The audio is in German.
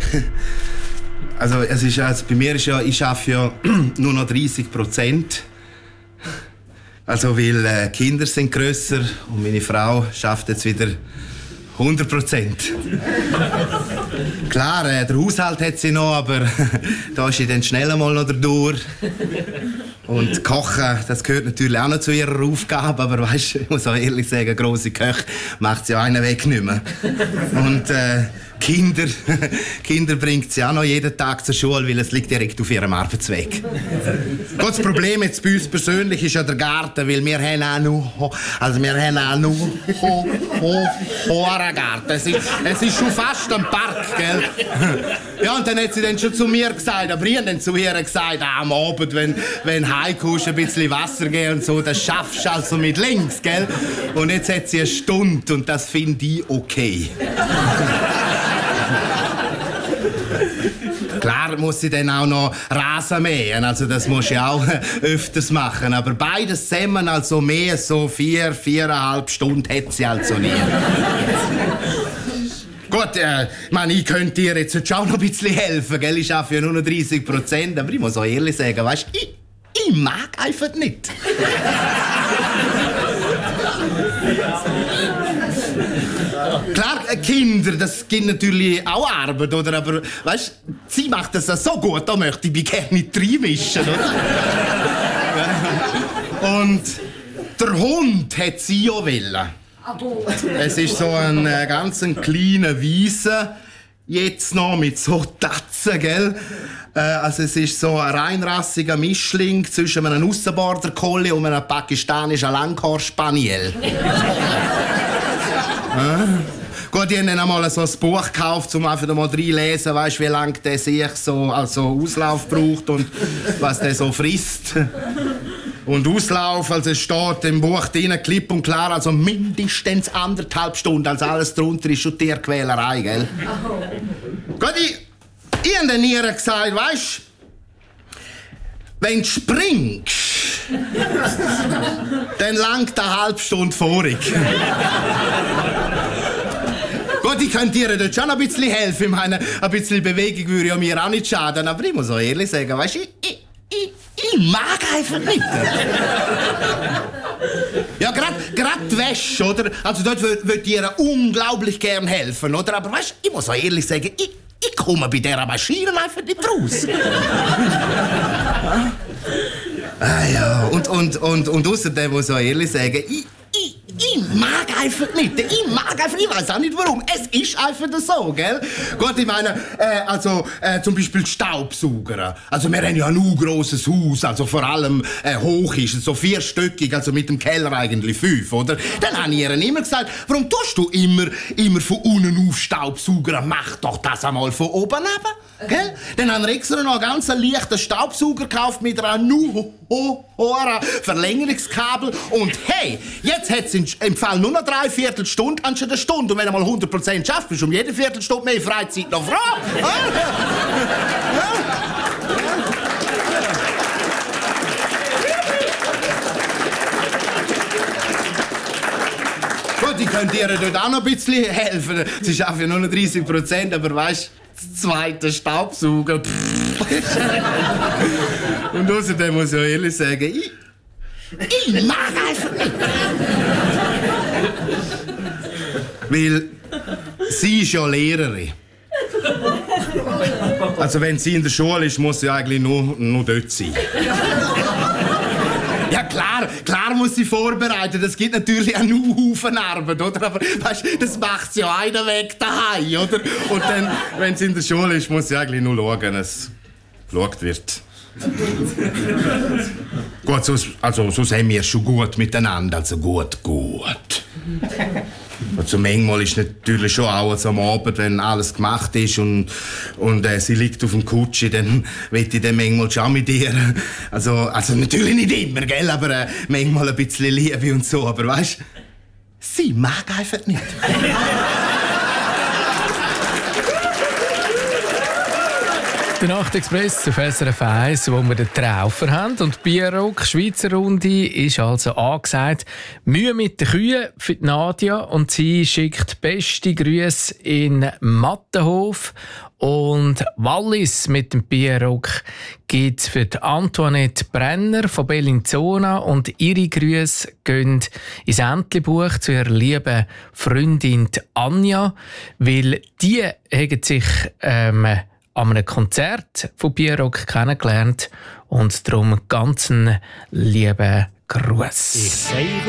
Also, bei mir ist ja, ich arbeite ja nur noch 30%. Also, weil Kinder sind grösser und meine Frau schafft jetzt wieder 100%. Klar, der Haushalt hat sie noch, aber da ist sie dann schnell einmal noch durch. Und Kochen, das gehört natürlich auch noch zu ihrer Aufgabe, aber weisst, ich muss auch ehrlich sagen, grosse Köche macht sie ja einen Weg nicht mehr. Und Kinder bringt sie auch noch jeden Tag zur Schule, weil es liegt direkt auf ihrem Arbeitsweg. Gut, das Problem jetzt bei uns persönlich ist ja der Garten, weil wir haben auch noch hohen Garten. Es ist schon fast ein Park, gell? Ja, und dann hat sie dann schon zu mir gesagt, aber ich habe dann zu ihr gesagt, am Abend, wenn heimkommst, ein bisschen Wasser geben und so, das schaffst du also mit links, gell? Und jetzt hat sie eine Stunde und das finde ich okay. Klar muss sie dann auch noch Rasen mähen, also das muss ich auch öfters machen. Aber beides zusammen, also mehr so 4,5 Stunden hat sie also nie. Gut, ich könnte dir jetzt auch noch ein bisschen helfen, gell? Ich arbeite ja nur noch 30%, aber ich muss auch ehrlich sagen, weißt, ich mag einfach nicht. Klar, Kinder, das gibt natürlich auch Arbeit, oder? Aber weißt, sie macht das so gut, da möchte ich mich gerne nicht reinmischen, oder? Und der Hund hat sie auch wollen. Es ist so ein ganz kleiner Weißer, jetzt noch mit so Tatzen, gell? Also es ist so ein reinrassiger Mischling zwischen einem Aussenborder Collie und einem pakistanischen Langhaar-Spaniel. Gut, ich habe dann einmal so ein Buch gekauft, um einfach mal reinlesen, weißt, wie lange der sich so Auslauf braucht und was der so frisst. Und Auslauf, also es steht im Buch drin, klipp und klar, also mindestens 1,5 Stunden, also alles drunter ist schon Tierquälerei, gell? Gut, ich habe dann ihr gesagt, weißt, wenn du springst, dann langt eine halbe Stunde vorig. Gut, ich könnte dir dort schon ein bisschen helfen. Ich meine, ein bisschen Bewegung würde ja mir auch nicht schaden. Aber ich muss auch ehrlich sagen, weißt, ich mag einfach nicht. Ja, gerade die Wäsche, oder? Also dort würde ich ihr unglaublich gern helfen, oder? Aber weißt, ich muss auch ehrlich sagen, ich komme bei dieser Maschine einfach nicht raus. Ja, und außerdem muss ich auch ehrlich sagen, ich mag einfach nicht. Ich weiß auch nicht warum. Es ist einfach so, gell? Gut, ich meine, zum Beispiel Staubsauger. Also, wir haben ja ein grosses Haus, also vor allem hoch ist es, so 4-stöckig, also mit dem Keller eigentlich 5, oder? Dann habe ich ihr immer gesagt, warum tust du immer von unten auf Staubsauger? Mach doch das einmal von oben runter, gell? Dann haben wir extra noch einen ganz leichten Staubsauger gekauft mit einem hohen Verlängerungskabel. Und hey, jetzt hat es im Fall nur noch 3/4 Stunde anstatt eine Stunde. Und wenn du mal 100% schaffst, bist du um jede Viertelstunde mehr Freizeit noch froh. Gut, ich könnte dir dort auch noch ein bisschen helfen. Sie schaffen ja nur noch 30%, aber weißt, das zweite Staubsauger. Und außerdem muss ich auch ehrlich sagen, ich mag einfach nicht. Weil sie ist ja Lehrerin. Also wenn sie in der Schule ist, muss sie eigentlich nur dort sein. Ja klar muss sie vorbereiten. Das gibt natürlich auch nur Haufen Arbeit, oder? Aber weißt, das macht sie ja einen Weg daheim, oder? Und dann, wenn sie in der Schule ist, muss sie eigentlich nur schauen, dass geschaut wird. Gut, sonst haben wir es schon gut miteinander, also gut. Also manchmal ist natürlich schon auch also am Abend, wenn alles gemacht ist und sie liegt auf dem Kutschi, dann will ich dann manchmal schon mit ihr. Also natürlich nicht immer, gell, aber manchmal ein bisschen Liebe und so, aber weißt, sie mag einfach nicht. Der Nachtexpress auf SRF 1, wo wir den Traufer haben. Und die Bierrock Schweizer Runde ist also angesagt. Mühe mit den Kühen für die Nadia. Und sie schickt beste Grüße in Mattenhof. Und Wallis mit dem Bierrock gibt es für die Antoinette Brenner von Bellinzona. Und ihre Grüße gehen ins Entlebuch zu ihrer lieben Freundin Anja, weil die haben sich an einem Konzert von Bierrock kennengelernt und darum ganz einen lieben Gruß.